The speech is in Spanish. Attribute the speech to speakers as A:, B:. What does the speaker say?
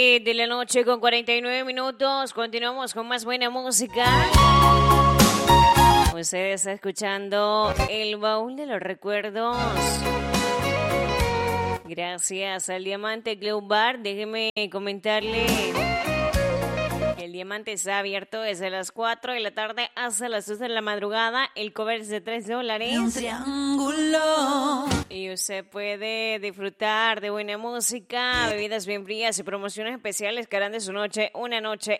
A: De la noche con 49 minutos. Continuamos con más buena música. Usted está escuchando El Baúl de los Recuerdos. Gracias al Diamante Club Bar. Déjeme comentarle que el Diamante está abierto desde las 4 de la tarde hasta las 2 de la madrugada. El cover es de $3.
B: Un triángulo.
A: Y usted puede disfrutar de buena música, bebidas bien frías y promociones especiales que harán de su noche una noche